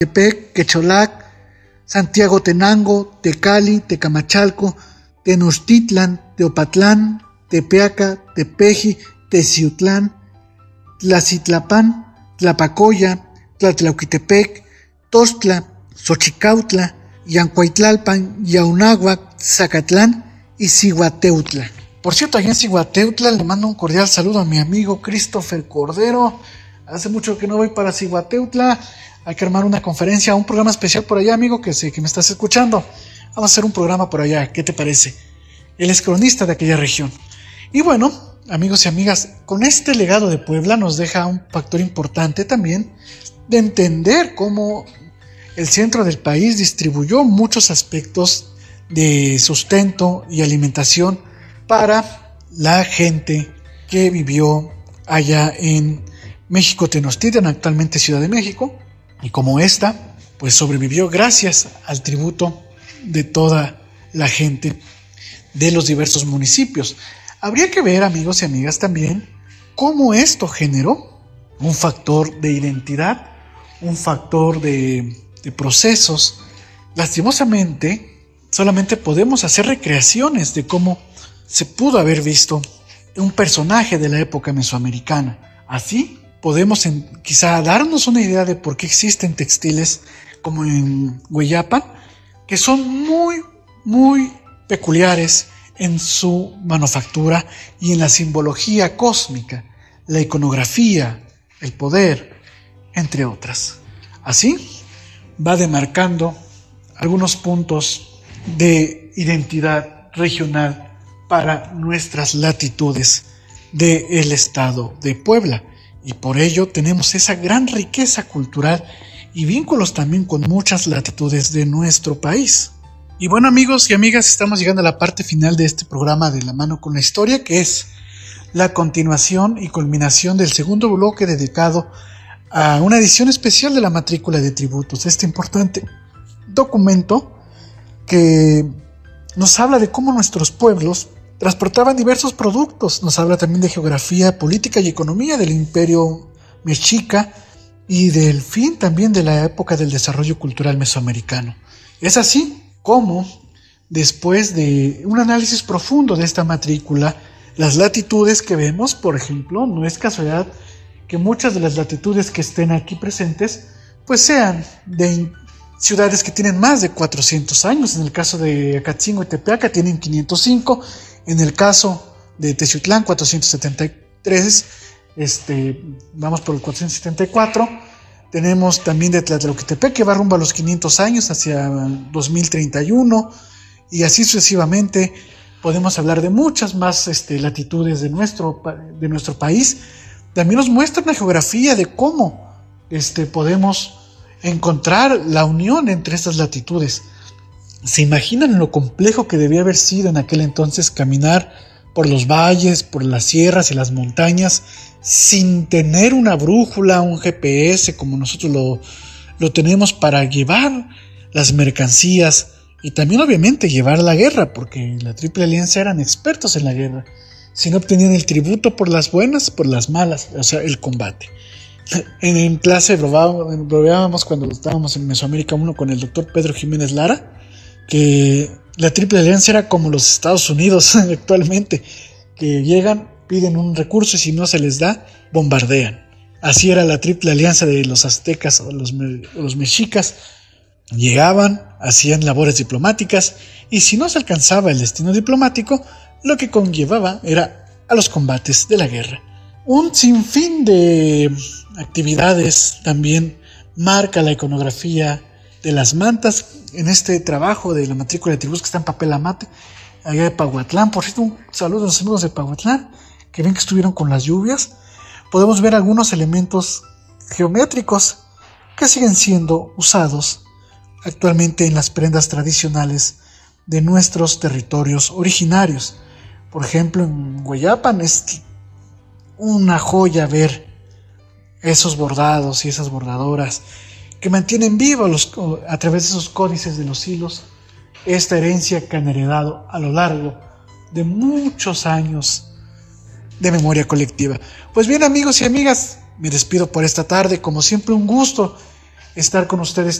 Tepec, Quecholac, Santiago Tenango, Tecali, Tecamachalco, Tenochtitlan, Teopatlán, Tepeaca, Tepeji, Teciutlán, Tlacitlapán, Tlapacoya, Tlatlauquitepec, Tostla, Xochicautla, Yancuaitlalpan, Yaunáhuac, Zacatlán y Cihuateutla. Por cierto, allá en Cihuateutla le mando un cordial saludo a mi amigo Christopher Cordero. Hace mucho que no voy para Cihuateutla. Hay que armar una conferencia, un programa especial por allá, amigo, que sé que me estás escuchando. Vamos a hacer un programa por allá, ¿qué te parece? Él es cronista de aquella región. Y bueno, amigos y amigas, con este legado de Puebla nos deja un factor importante también de entender cómo el centro del país distribuyó muchos aspectos de sustento y alimentación para la gente que vivió allá en México Tenochtitlan, actualmente Ciudad de México, y como esta, pues sobrevivió gracias al tributo de toda la gente de los diversos municipios. Habría que ver, amigos y amigas, también cómo esto generó un factor de identidad, un factor de procesos. Lastimosamente, solamente podemos hacer recreaciones de cómo se pudo haber visto un personaje de la época mesoamericana. Así podemos quizá darnos una idea de por qué existen textiles como en Hueyapan, que son muy, muy peculiares en su manufactura y en la simbología cósmica, la iconografía, el poder, entre otras. Así va demarcando algunos puntos de identidad regional para nuestras latitudes del estado de Puebla. Y por ello tenemos esa gran riqueza cultural y vínculos también con muchas latitudes de nuestro país. Y bueno, amigos y amigas, estamos llegando a la parte final de este programa de La Mano con la Historia, que es la continuación y culminación del segundo bloque dedicado a una edición especial de la matrícula de tributos, este importante documento que nos habla de cómo nuestros pueblos transportaban diversos productos. Nos habla también de geografía, política y economía del imperio mexica y del fin también de la época del desarrollo cultural mesoamericano. Es así como, después de un análisis profundo de esta matrícula, las latitudes que vemos, por ejemplo, no es casualidad que muchas de las latitudes que estén aquí presentes pues sean de ciudades que tienen más de 400 años. En el caso de Acatzingo y Tepeaca tienen 505, en el caso de Teciutlán 473, vamos por el 474. Tenemos también de Tlatlauquitepec, que va rumbo a los 500 años, hacia 2031, y así sucesivamente. Podemos hablar de muchas más latitudes de nuestro país. También nos muestra una geografía de cómo podemos encontrar la unión entre estas latitudes. ¿Se imaginan lo complejo que debía haber sido en aquel entonces caminar por los valles, por las sierras y las montañas sin tener una brújula, un GPS como nosotros lo tenemos para llevar las mercancías y también obviamente llevar la guerra? Porque la Triple Alianza eran expertos en la guerra. Si no obtenían el tributo por las buenas, por las malas, o sea, el combate. En clase bromeábamos cuando estábamos en Mesoamérica 1 con el doctor Pedro Jiménez Lara, que la Triple Alianza era como los Estados Unidos actualmente, que llegan, piden un recurso y si no se les da, bombardean. Así era la Triple Alianza de los aztecas o los mexicas. Llegaban, hacían labores diplomáticas y si no se alcanzaba el destino diplomático, lo que conllevaba era a los combates de la guerra. Un sinfín de actividades también marca la iconografía de las mantas en este trabajo de la matrícula de tributos que está en papel amate, allá de Pahuatlán. Por cierto, un saludo a los amigos de Pahuatlán, que ven que estuvieron con las lluvias. Podemos ver algunos elementos geométricos que siguen siendo usados actualmente en las prendas tradicionales de nuestros territorios originarios. Por ejemplo, en Hueyapan es una joya ver esos bordados y esas bordadoras que mantienen vivo a través de esos códices de los hilos esta herencia que han heredado a lo largo de muchos años de memoria colectiva. Pues bien, amigos y amigas, me despido por esta tarde. Como siempre, un gusto estar con ustedes